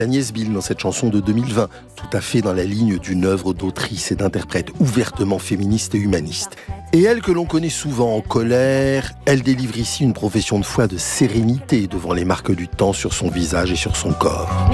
Agnès Bill dans cette chanson de 2020, tout à fait dans la ligne d'une œuvre d'autrice et d'interprète ouvertement féministe et humaniste. Et elle que l'on connaît souvent en colère, elle délivre ici une profession de foi de sérénité devant les marques du temps sur son visage et sur son corps.